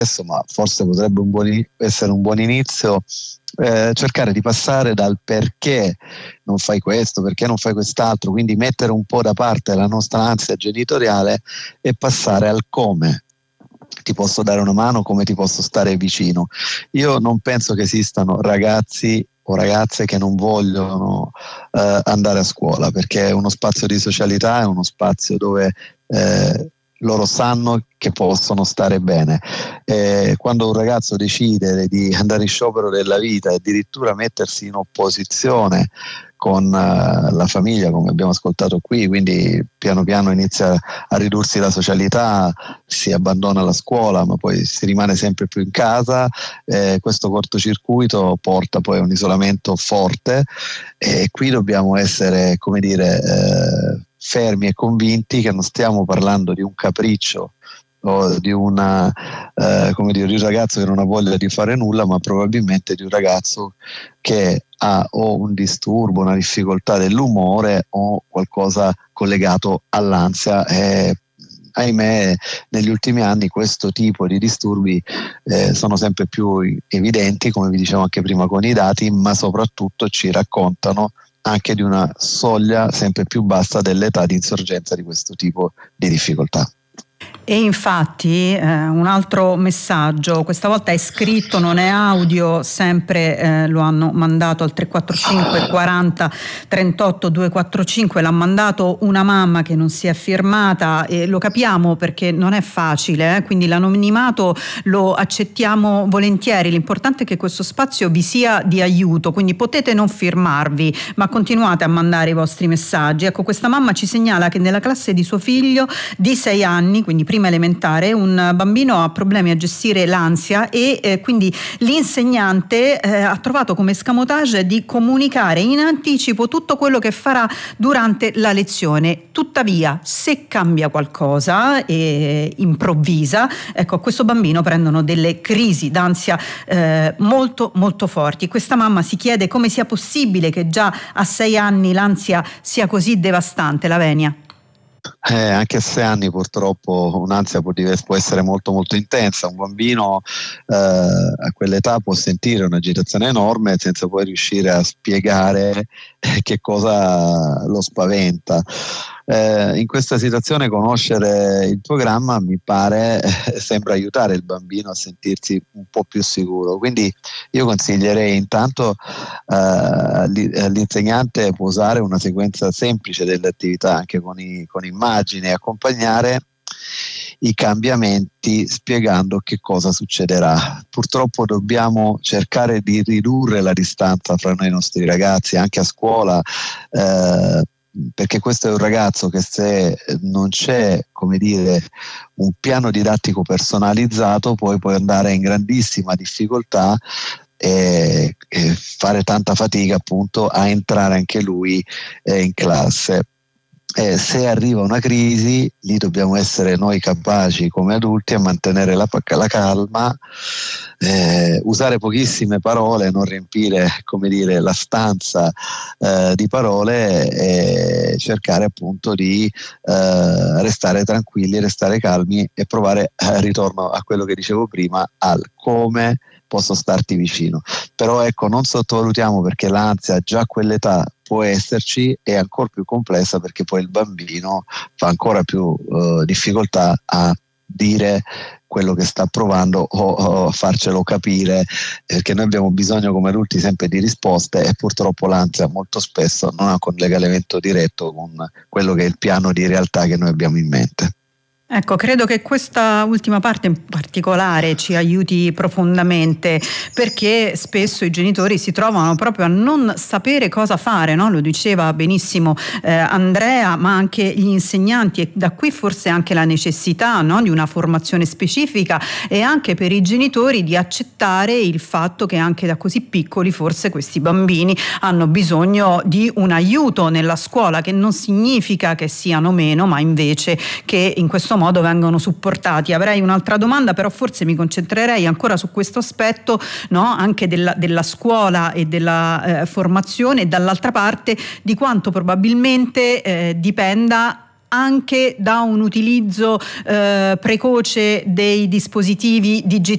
ma forse potrebbe essere un buon inizio, cercare di passare dal perché non fai questo, perché non fai quest'altro, quindi mettere un po' da parte la nostra ansia genitoriale e passare al come. Ti posso dare una mano, come ti posso stare vicino. Io non penso che esistano ragazzi o ragazze che non vogliono andare a scuola, perché è uno spazio di socialità, è uno spazio dove loro sanno che possono stare bene. Quando un ragazzo decide di andare in sciopero della vita e addirittura mettersi in opposizione con la famiglia, come abbiamo ascoltato qui, quindi piano piano inizia a ridursi la socialità, si abbandona la scuola, ma poi si rimane sempre più in casa, questo cortocircuito porta poi a un isolamento forte, e qui dobbiamo essere, come dire, fermi e convinti che non stiamo parlando di un capriccio o di un ragazzo che non ha voglia di fare nulla, ma probabilmente di un ragazzo che ha o un disturbo, una difficoltà dell'umore o qualcosa collegato all'ansia. Ahimè, negli ultimi anni questo tipo di disturbi sono sempre più evidenti, come vi dicevo anche prima con i dati, ma soprattutto ci raccontano anche di una soglia sempre più bassa dell'età di insorgenza di questo tipo di difficoltà. E infatti un altro messaggio, questa volta è scritto, non è audio, sempre lo hanno mandato al 345 40 38 245, l'ha mandato una mamma che non si è firmata, e lo capiamo perché non è facile, quindi l'anonimato lo accettiamo volentieri, l'importante è che questo spazio vi sia di aiuto, quindi potete non firmarvi ma continuate a mandare i vostri messaggi. Ecco, questa mamma ci segnala che nella classe di suo figlio di 6 anni, quindi prima elementare, un bambino ha problemi a gestire l'ansia e quindi l'insegnante ha trovato come escamotage di comunicare in anticipo tutto quello che farà durante la lezione. Tuttavia, se cambia qualcosa e improvvisa, ecco, a questo bambino prendono delle crisi d'ansia molto molto forti. Questa mamma si chiede come sia possibile che già a 6 anni l'ansia sia così devastante. Lavenia. Anche a 6 anni purtroppo un'ansia può essere molto molto intensa. Un bambino a quell'età può sentire un'agitazione enorme senza poi riuscire a spiegare che cosa lo spaventa. In questa situazione conoscere il programma mi pare sembra aiutare il bambino a sentirsi un po' più sicuro, quindi io consiglierei intanto all'insegnante può usare una sequenza semplice delle attività anche con immagini e accompagnare i cambiamenti spiegando che cosa succederà. Purtroppo dobbiamo cercare di ridurre la distanza fra noi e i nostri ragazzi anche a scuola, perché questo è un ragazzo che se non c'è, come dire, un piano didattico personalizzato poi può andare in grandissima difficoltà e fare tanta fatica appunto a entrare anche lui in classe. Se arriva una crisi, lì dobbiamo essere noi capaci come adulti a mantenere la calma, usare pochissime parole, non riempire, come dire, la stanza di parole e cercare appunto di restare tranquilli, restare calmi e provare, ritorno a quello che dicevo prima, al come posso starti vicino. Però ecco, non sottovalutiamo, perché l'ansia già a quell'età può esserci, è ancora più complessa perché poi il bambino fa ancora più difficoltà a dire quello che sta provando o farcelo capire, perché noi abbiamo bisogno come adulti sempre di risposte e purtroppo l'ansia molto spesso non ha un collegamento diretto con quello che è il piano di realtà che noi abbiamo in mente. Ecco, credo che questa ultima parte in particolare ci aiuti profondamente, perché spesso i genitori si trovano proprio a non sapere cosa fare, no? Lo diceva benissimo Andrea, ma anche gli insegnanti, e da qui forse anche la necessità, no? Di una formazione specifica, e anche per i genitori di accettare il fatto che anche da così piccoli forse questi bambini hanno bisogno di un aiuto nella scuola, che non significa che siano meno, ma invece che in questo modo vengono supportati. Avrei un'altra domanda, però forse mi concentrerei ancora su questo aspetto, no? Anche della scuola e della formazione, e dall'altra parte di quanto probabilmente dipenda anche da un utilizzo precoce dei dispositivi digitali